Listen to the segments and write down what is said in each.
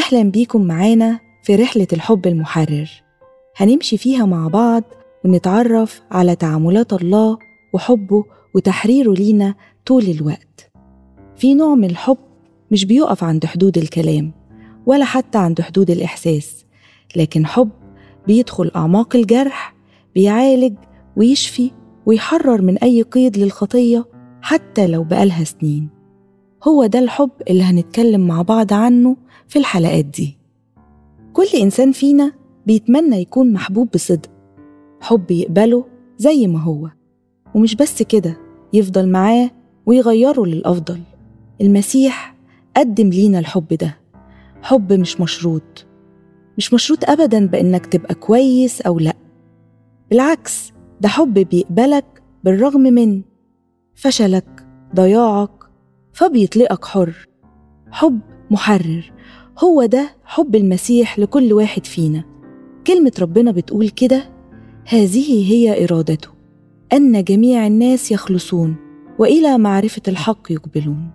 أهلا بيكم معانا في رحلة الحب المحرر. هنمشي فيها مع بعض ونتعرف على تعاملات الله وحبه وتحريره لينا طول الوقت. في نوع من الحب مش بيقف عند حدود الكلام ولا حتى عند حدود الإحساس، لكن حب بيدخل أعماق الجرح، بيعالج ويشفي ويحرر من أي قيد للخطية حتى لو بقالها سنين. هو ده الحب اللي هنتكلم مع بعض عنه في الحلقات دي. كل إنسان فينا بيتمنى يكون محبوب بصدق، حب يقبله زي ما هو، ومش بس كده، يفضل معاه ويغيره للأفضل. المسيح قدم لينا الحب ده، حب مش مشروط أبداً بإنك تبقى كويس أو لأ. بالعكس، ده حب بيقبلك بالرغم من فشلك، ضياعك، فبيطلقك حر. حب محرر، هو ده حب المسيح لكل واحد فينا. كلمة ربنا بتقول كده: هذه هي إرادته، أن جميع الناس يخلصون وإلى معرفة الحق يقبلون.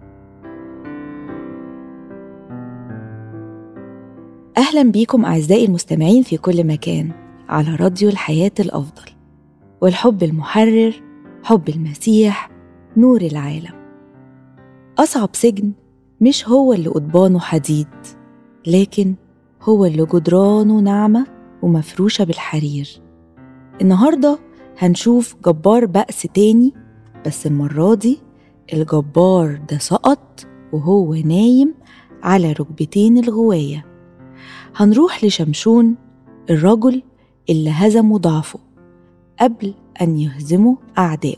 أهلا بيكم أعزائي المستمعين في كل مكان على راديو الحياة الأفضل. والحب المحرر، حب المسيح، نور العالم. أصعب سجن مش هو اللي قضبانه حديد، لكن هو اللي جدرانه ناعمة ومفروشة بالحرير. النهاردة هنشوف جبار بأس تاني، بس المرة دي الجبار ده سقط وهو نايم على ركبتين الغواية. هنروح لشمشون، الرجل اللي هزموا ضعفه قبل أن يهزموا أعدائه.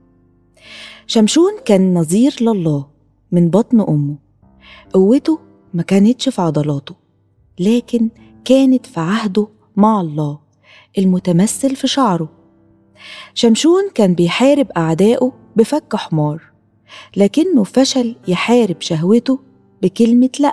شمشون كان نظير لله من بطن أمه. قوته ما كانتش في عضلاته، لكن كانت في عهده مع الله المتمثل في شعره. شمشون كان بيحارب أعدائه بفك حمار، لكنه فشل يحارب شهوته بكلمة لأ.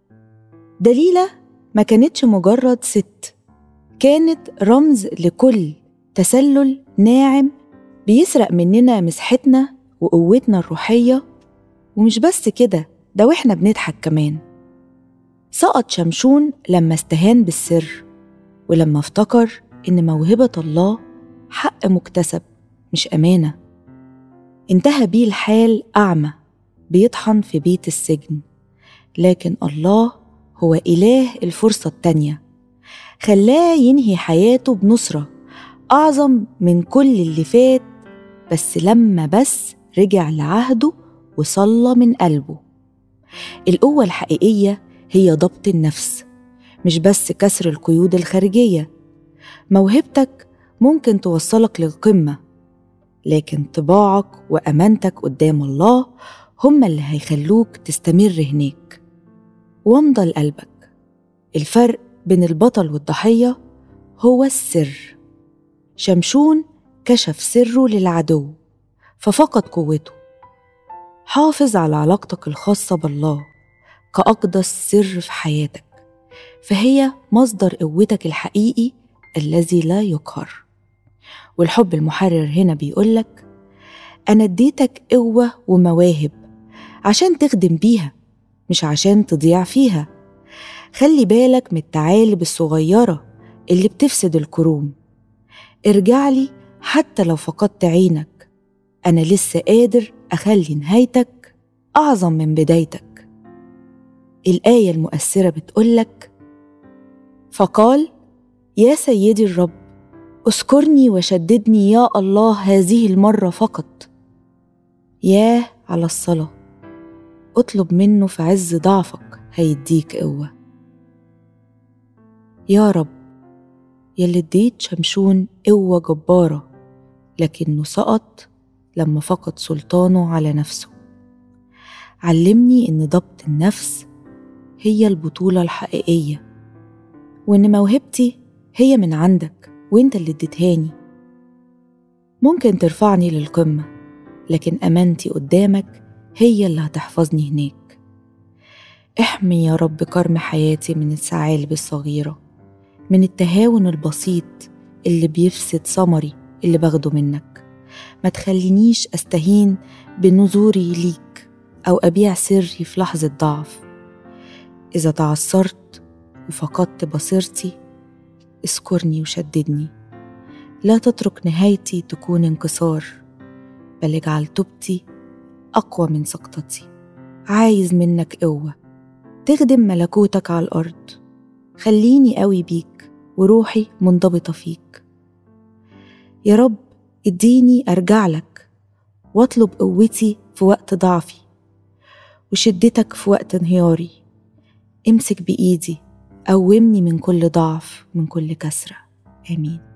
دليلة ما كانتش مجرد ست، كانت رمز لكل تسلل ناعم بيسرق مننا مسحتنا وقوتنا الروحية. ومش بس كده، ده وإحنا بنضحك كمان. سقط شمشون لما استهان بالسر، ولما افتكر إن موهبة الله حق مكتسب مش أمانة. انتهى بيه الحال أعمى بيطحن في بيت السجن، لكن الله هو إله الفرصة التانية، خلاه ينهي حياته بنصرة أعظم من كل اللي فات، بس لما رجع لعهده وصلى من قلبه. القوة الحقيقية هي ضبط النفس، مش بس كسر القيود الخارجية. موهبتك ممكن توصلك للقمة، لكن طباعك وأمانتك قدام الله هما اللي هيخلوك تستمر هناك. وامضى لقلبك. الفرق بين البطل والضحية هو السر. شمشون كشف سره للعدو ففقد قوته. حافظ على علاقتك الخاصة بالله كأقدس سر في حياتك، فهي مصدر قوتك الحقيقي الذي لا يقهر. والحب المحرر هنا بيقولك: أنا اديتك قوة ومواهب عشان تخدم بيها، مش عشان تضيع فيها. خلي بالك من الثعالب الصغيرة اللي بتفسد الكروم. ارجعلي حتى لو فقدت عينك، أنا لسه قادر أخلي نهايتك أعظم من بدايتك. الآية المؤثرة بتقولك: فقال: يا سيدي الرب، اذكرني وشددني يا الله هذه المرة فقط. ياه على الصلاة، اطلب منه في عز ضعفك هيديك قوة. يا رب، يلي اديت شمشون قوة جبارة، لكنه سقط لما فقد سلطانه على نفسه. علمني إن ضبط النفس هي البطولة الحقيقية، وإن موهبتي هي من عندك وإنت اللي اديتهاني. ممكن ترفعني للقمة، لكن أمانتي قدامك هي اللي هتحفظني هناك. احمي يا رب كرم حياتي من الثعالب الصغيرة، من التهاون البسيط اللي بيفسد ثمري اللي باخده منك. ما تخلينيش أستهين بنذوري ليك أو أبيع سري في لحظة ضعف. إذا تعثرت وفقدت بصيرتي، اذكرني وشددني. لا تترك نهايتي تكون انكسار، بل اجعل توبتي أقوى من سقطتي. عايز منك قوة تخدم ملكوتك على الأرض، خليني قوي بيك وروحي منضبطة فيك. يا رب اديني أرجع لك واطلب قوتي في وقت ضعفي وشدتك في وقت انهياري. امسك بإيدي، قومني من كل ضعف، من كل كسرة. آمين.